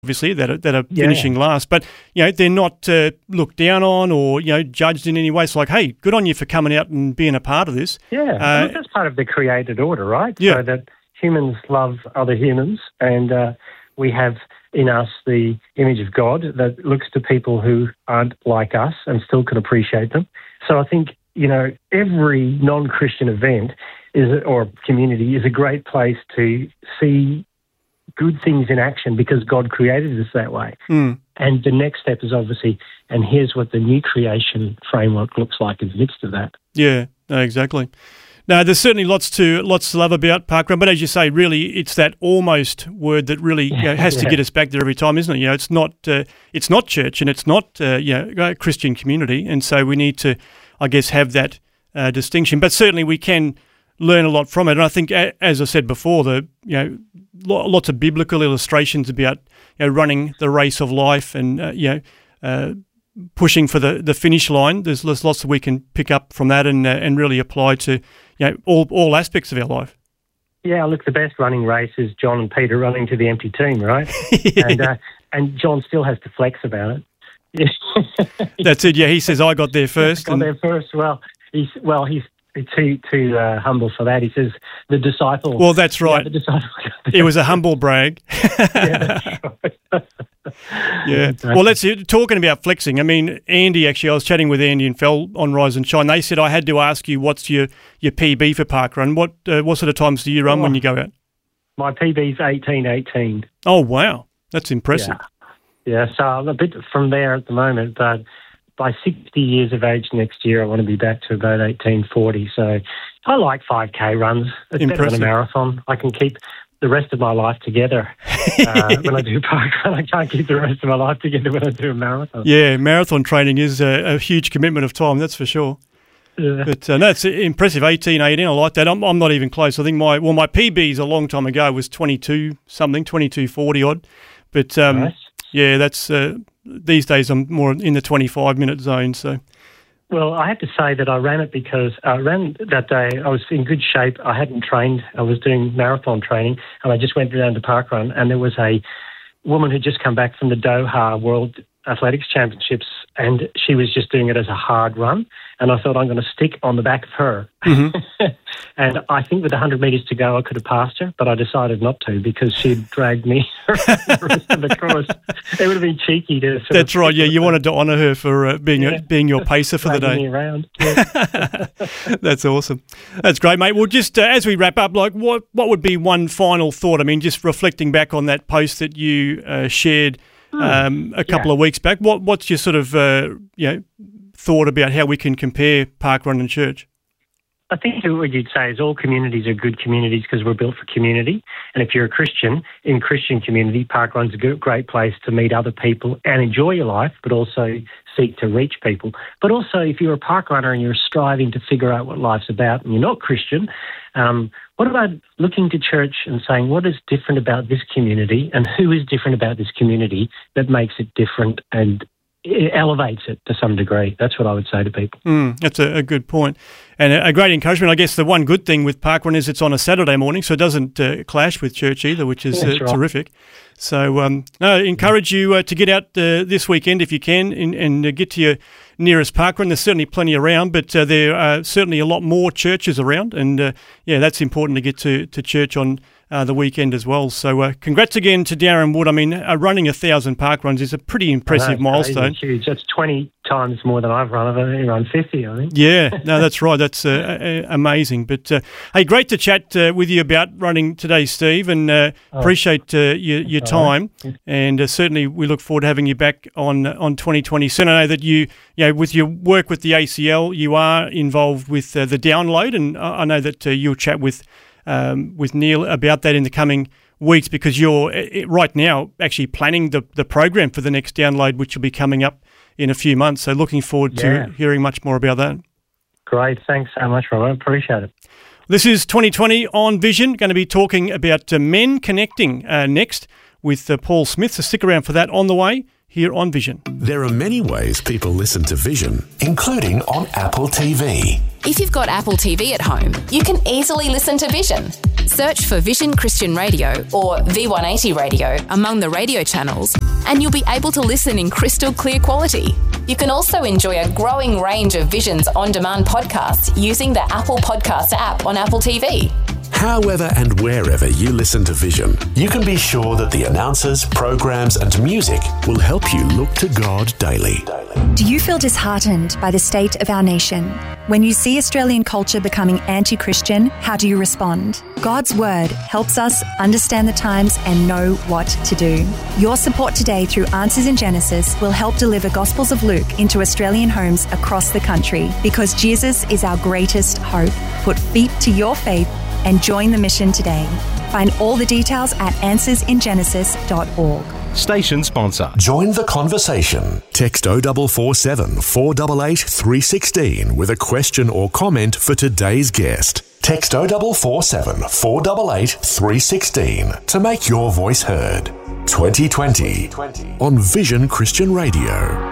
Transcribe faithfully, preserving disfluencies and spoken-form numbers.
obviously, that are, that are Yeah. finishing last. But, you know, they're not uh, looked down on or, you know, judged in any way. It's like, hey, good on you for coming out and being a part of this. Yeah, Uh, well, that's part of the created order, right? Yeah. So that humans love other humans, and uh, we have in us the image of God that looks to people who aren't like us and still can appreciate them. So I think, you know, every non-Christian event is or community is a great place to see good things in action because God created us that way. Mm. And the next step is obviously, and here's what the new creation framework looks like in the midst of that. Yeah, no, exactly. No, there's certainly lots to lots to love about Parkrun, but as you say, really, it's that almost word that really you know, has to Yeah. get us back there every time, isn't it? You know, it's not uh, it's not church and it's not uh, you know a Christian community, and so we need to, I guess, have that uh, distinction. But certainly, we can learn a lot from it. And I think, a- as I said before, the you know lo- lots of biblical illustrations about you know running the race of life and uh, you know. Uh, pushing for the, the finish line. There's, there's lots that we can pick up from that and uh, and really apply to you know all all aspects of our life. Yeah, look, the best running race is John and Peter running to the empty team, right? and uh, and John still has to flex about it. That's it. Yeah, he says I got there first. Got and- there first. Well, he's well, he's too too uh, humble for that. He says the disciple. Well, that's right. Yeah, the disciple. It was a humble brag. yeah, that's right. Yeah. Exactly. Well, let's talking about flexing. I mean, Andy, actually, I was chatting with Andy and Fell on Rise and Shine. They said I had to ask you what's your, your P B for Parkrun. What uh, what sort of times do you run Oh. when you go out? My P B's eighteen eighteen. Oh, wow. That's impressive. Yeah. Yeah, so I'm a bit from there at the moment, but by sixty years of age next year, I want to be back to about eighteen forty. So I like five K runs. It's better Impressive. than a marathon. I can keep the rest of my life together uh, when I do parkrun. I can't keep the rest of my life together when I do a marathon. Yeah, marathon training is a, a huge commitment of time, that's for sure. Yeah. But uh, no, it's impressive. eighteen, eighteen, I like that. I'm, I'm not even close. I think my well, my P B's a long time ago was twenty-two something, twenty-two forty odd. But um, Nice. yeah, that's uh, these days I'm more in the twenty-five minute zone. So Well, I have to say that I ran it because I ran that day. I was in good shape. I hadn't trained. I was doing marathon training, and I just went down to parkrun, and there was a woman who'd just come back from the Doha World Athletics Championships, and she was just doing it as a hard run. And I thought, I'm going to stick on the back of her. Mm-hmm. And I think with one hundred metres to go, I could have passed her, but I decided not to because she'd dragged me the rest of the course. It would have been cheeky to sort that's of right. Yeah, you wanted to honour her for uh, being Yeah. a, being your pacer for the dragging me day. around. Yeah. That's awesome. That's great, mate. Well, just uh, as we wrap up, like what what would be one final thought? I mean, just reflecting back on that post that you uh, shared um, a couple Yeah. of weeks back. What what's your sort of uh, you know thought about how we can compare parkrun and church? I think what you'd say is all communities are good communities because we're built for community. And if you're a Christian, in Christian community, parkrun's a good, great place to meet other people and enjoy your life, but also seek to reach people. But also, if you're a parkrunner and you're striving to figure out what life's about and you're not Christian, um, what about looking to church and saying, what is different about this community and who is different about this community that makes it different and it elevates it to some degree? That's what I would say to people. Mm, that's a, a good point. And a, a great encouragement. I guess the one good thing with parkrun is it's on a Saturday morning, so it doesn't uh, clash with church either, which is uh, That's right. terrific. So um, no, I encourage you uh, to get out uh, this weekend if you can and, and uh, get to your nearest parkrun. There's certainly plenty around, but uh, there are certainly a lot more churches around. And uh, yeah, that's important to get to, to church on Uh, the weekend as well. So uh, congrats again to Darren Wood. I mean, uh, running a thousand parkruns is a pretty impressive I know, it's milestone. crazy, huge. That's twenty times more than I've run. I've only run fifty, I think. Yeah, no, that's right. That's uh, uh, amazing. But uh, hey, great to chat uh, with you about running today, Steve, and uh, Oh. appreciate uh, your, your That's all time. right. And uh, certainly, we look forward to having you back on on twenty twenty. So I know that you, you know, with your work with the A C L, you are involved with uh, the download, and I I know that uh, you'll chat with um, with Neil about that in the coming weeks, because you're uh, right now actually planning the, the program for the next download, which will be coming up in a few months. So looking forward Yeah. to hearing much more about that. Great. Thanks so much, Robert. Appreciate it. This is twenty twenty on Vision. Going to be talking about uh, men connecting uh, next with uh, Paul Smith. So stick around for that on the way here on Vision. There are many ways people listen to Vision, including on Apple T V. If you've got Apple T V at home, you can easily listen to Vision. Search for Vision Christian Radio or V one eighty Radio among the radio channels, and you'll be able to listen in crystal clear quality. You can also enjoy a growing range of Vision's on-demand podcasts using the Apple Podcasts app on Apple T V. However and wherever you listen to Vision, you can be sure that the announcers, programs and music will help you look to God daily. Do you feel disheartened by the state of our nation? When you see Australian culture becoming anti-Christian, how do you respond? God's Word helps us understand the times and know what to do. Your support today through Answers in Genesis will help deliver Gospels of Luke into Australian homes across the country, because Jesus is our greatest hope. Put feet to your faith and join the mission today. Find all the details at answers in genesis dot org. Station sponsor. Join the conversation. Text oh four four seven, four eight eight, three one six with a question or comment for today's guest. Text oh four four seven, four eight eight, three one six to make your voice heard. twenty twenty on Vision Christian Radio.